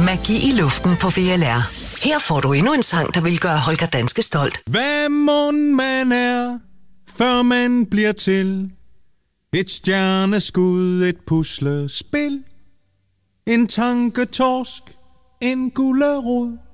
Magi i luften på VLR. Her får du endnu en sang, der vil gøre Holger Danske stolt. Hvad mon man er, før man bliver til? Et stjerneskud, et puslespil, en tanketorsk, en gulerod.